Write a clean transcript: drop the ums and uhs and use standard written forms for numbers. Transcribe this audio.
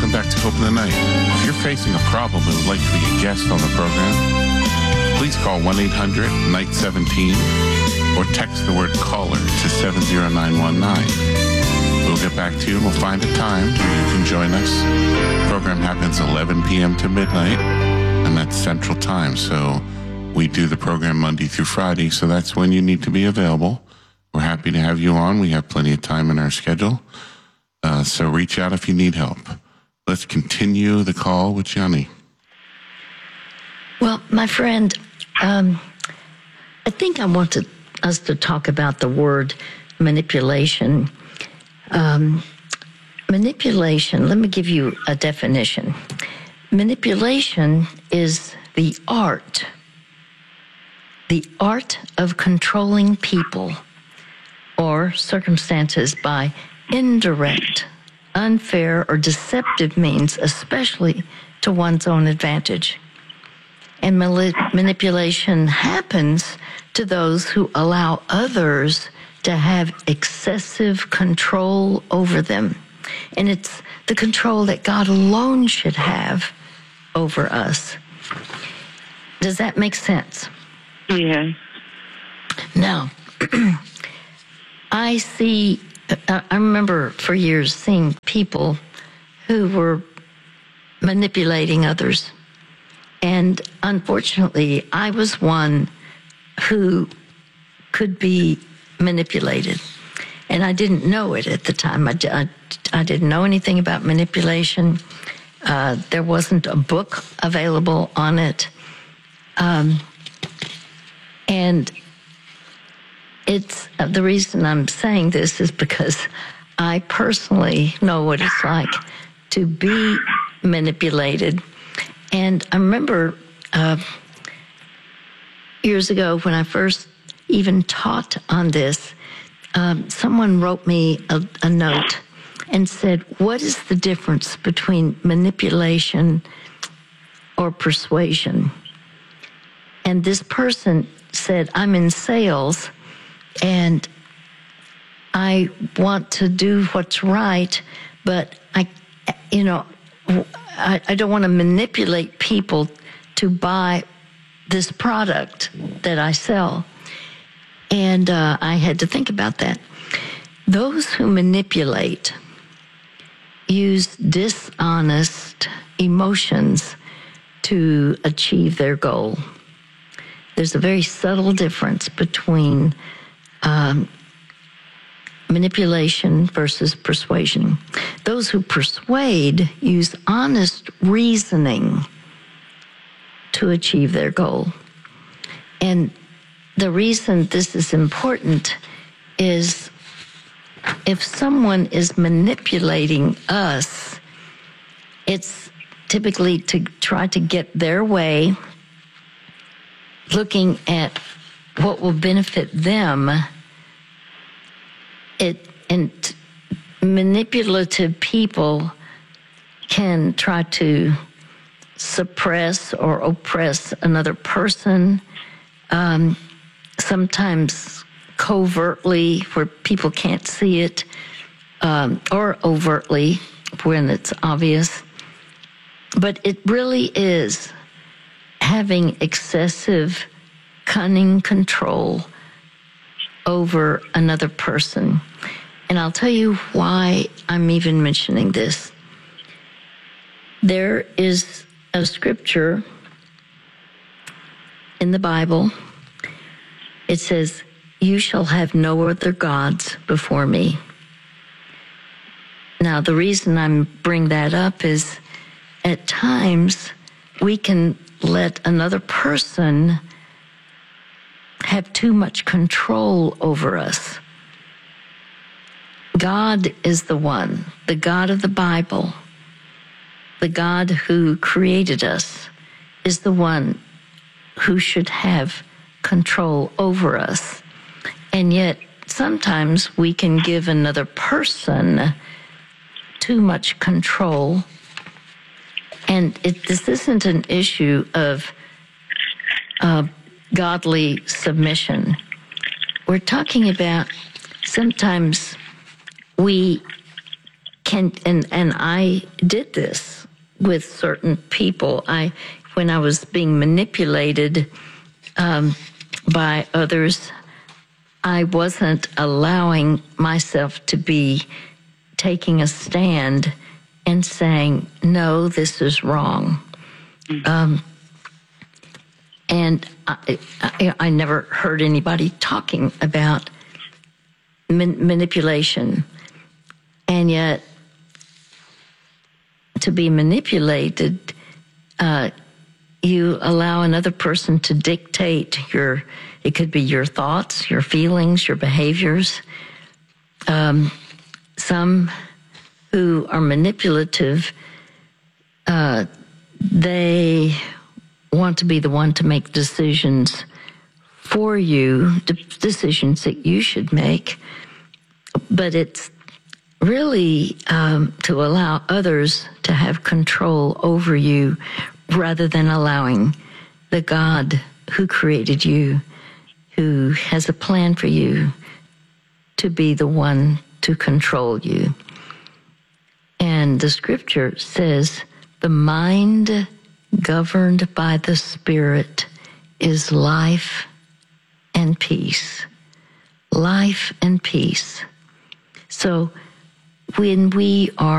welcome back to Hope in the Night. If you're facing a problem and would like to be a guest on the program, please call 1-800-NIGHT-17 or text the word caller to 70919. We'll get back to you and we'll find a time where you can join us. The program happens 11 p.m. to midnight, and that's Central Time. So we do the program Monday through Friday, so that's when you need to be available. We're happy to have you on. We have plenty of time in our schedule. So reach out if you need help. Let's continue the call with Johnny. Well, my friend, I think I want us to talk about the word manipulation. Manipulation, let me give you a definition. Manipulation is the art of controlling people or circumstances by indirect, unfair, or deceptive means, especially to one's own advantage. And manipulation happens to those who allow others to have excessive control over them. And it's the control that God alone should have over us. Does that make sense? Yeah. Now, I remember for years seeing people who were manipulating others. And unfortunately, I was one who could be manipulated. And I didn't know it at the time. I didn't know anything about manipulation. There wasn't a book available on it. And it's the reason I'm saying this is because I personally know what it's like to be manipulated. And I remember years ago when I first even taught on this, someone wrote me a note and said, what is the difference between manipulation or persuasion? And this person said, I'm in sales and I want to do what's right, but I don't want to manipulate people to buy this product that I sell. And I had to think about that. Those who manipulate use dishonest emotions to achieve their goal. There's a very subtle difference between manipulation versus persuasion. Those who persuade use honest reasoning to achieve their goal. And the reason this is important is if someone is manipulating us, it's typically to try to get their way, looking at what will benefit them. And manipulative people can try to suppress or oppress another person, sometimes covertly where people can't see it, or overtly when it's obvious. But it really is having excessive, cunning control over another person. And I'll tell you why I'm even mentioning this. There is a scripture in the Bible. It says, you shall have no other gods before me. Now, the reason I'm bringing that up is at times we can let another person have too much control over us. God is the one, the God of the Bible, the God who created us, is the one who should have control over us. And yet, sometimes we can give another person too much control. And this isn't an issue of godly submission. We're talking about sometimes we and I did this with certain people. When I was being manipulated by others, I wasn't allowing myself to be taking a stand and saying, no, this is wrong. And I never heard anybody talking about manipulation. And yet, to be manipulated, you allow another person to dictate it could be your thoughts, your feelings, your behaviors. Some who are manipulative, they want to be the one to make decisions for you, decisions that you should make. But it's really to allow others to have control over you rather than allowing the God who created you, who has a plan for you, to be the one to control you. And the scripture says, the mind governed by the Spirit is life and peace. Life and peace. So when we are